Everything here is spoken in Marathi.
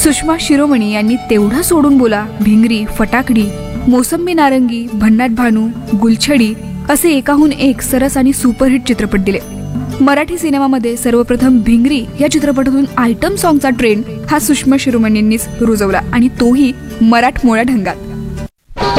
सुषमा शिरोमणी यांनी तेवढं सोडून बोला, भिंगरी, फटाकडी, मोसंबी नारंगी, भन्नाट भानू, गुलछडी असे एकाहून एक सरस आणि सुपरहिट चित्रपट दिले. मराठी सिनेमामध्ये सर्वप्रथम भिंगरी या चित्रपटातून आयटम सॉंगचा ट्रेंड हा सुषमा शिरोमणींनीच रुजवला आणि तोही मराठमोळ्या ढंगात.